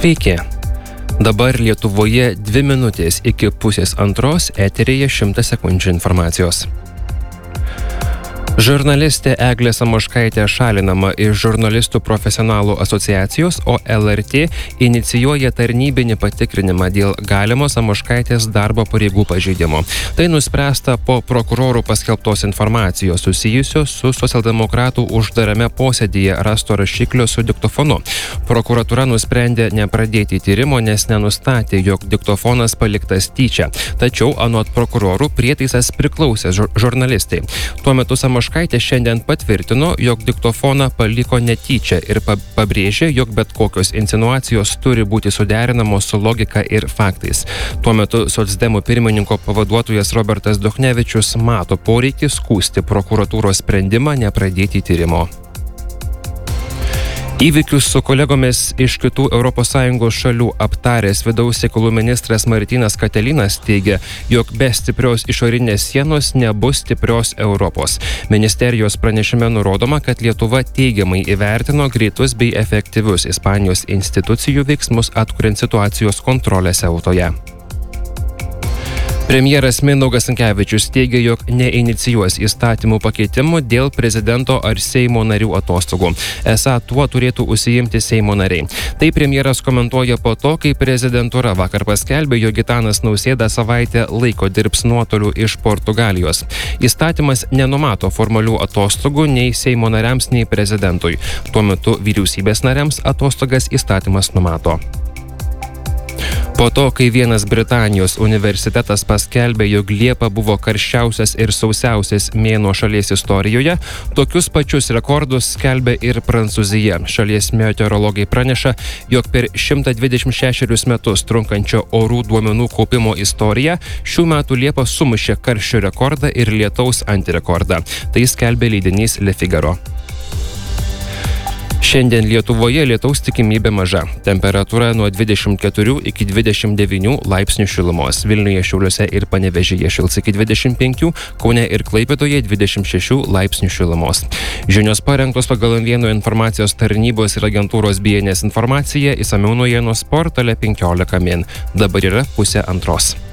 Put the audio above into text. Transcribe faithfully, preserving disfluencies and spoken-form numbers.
Sveiki. Dabar Lietuvoje dvi minutės iki pusės antros, eteryje šimtas sekundžių informacijos. Žurnalistė Eglė Samoškaitė šalinama iš žurnalistų profesionalų asociacijos, o L R T inicijuoja tarnybinį patikrinimą dėl galimo Samoškaitės darbo pareigų pažeidimo. Tai nuspręsta po prokurorų paskelbtos informacijos susijusios su socialdemokratų uždarame posėdyje rasto rašiklio su diktofonu. Prokuratūra nusprendė nepradėti tyrimo, nes nenustatė, jog diktofonas paliktas tyčia. Tačiau anot prokurorų prietaisas priklausė žurnalistai. Tuo metu Samoškaitė šiandien patvirtino, jog diktofoną paliko netyčia ir pabrėžė, jog bet kokios insinuacijos turi būti suderinamos su logika ir faktais. Tuo metu socdemų pirmininko pavaduotojas Robertas Duchnevičius mato poreikį skųsti prokuratūros sprendimą nepradėti tyrimo. Įvykius su kolegomis iš kitų Europos Sąjungos šalių aptaręs vidaus reikalų ministras Martynas Katilinas teigia, jog be stiprios išorinės sienos nebus stiprios Europos. Ministerijos pranešime nurodoma, kad Lietuva teigiamai įvertino greitus bei efektyvius Ispanijos institucijų veiksmus atkuriant situacijos kontrolę Siautoje. Premjeras Mindaugas Sinkevičius teigia, jog neinicijuos įstatymų pakeitimų dėl prezidento ar Seimo narių atostogų. Esą tuo turėtų užsiimti Seimo nariai. Tai premjeras komentuoja po to, kai prezidentūra vakar paskelbė, jog Gitanas Nausėda savaitę laiko dirbs nuotoliu iš Portugalijos. Įstatymas nenumato formalių atostogų nei Seimo nariams, nei prezidentui. Tuo metu vyriausybės nariams atostogas įstatymas numato. Po to, kai vienas Britanijos universitetas paskelbė, jog Liepa buvo karščiausias ir sausiausias mėnuo šalies istorijoje, tokius pačius rekordus skelbė ir Prancūzija. Šalies meteorologai praneša, jog per šimtą dvidešimt šešerius metus trunkančio orų duomenų kaupimo istoriją šių metų Liepa sumušė karščio rekordą ir lietaus antirekordą. Tai skelbė leidinys Le Figaro. Šiandien Lietuvoje lietaus tikimybė maža. Temperatūra nuo dvidešimt keturių iki dvidešimt devynių laipsnių šilumos. Vilniuje, Šiauliuose ir Panevėžyje šils iki dvidešimt penkių, Kaune ir Klaipėdoje dvidešimt šešių laipsnių šilumos. Žinios parengtos pagal M vienas informacijos tarnybos ir agentūros B N S informaciją, išsamiau naujienos portale penkiolika min. Dabar yra pusė antros.